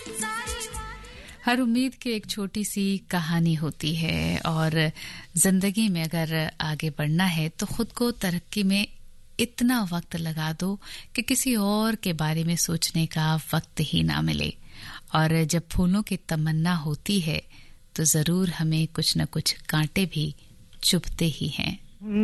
हर उम्मीद की एक छोटी सी कहानी होती है और जिंदगी में अगर आगे बढ़ना है तो खुद को तरक्की में इतना वक्त लगा दो कि किसी और के बारे में सोचने का वक्त ही ना मिले। और जब फूलों की तमन्ना होती है तो जरूर हमें कुछ न कुछ कांटे भी चुभते ही हैं।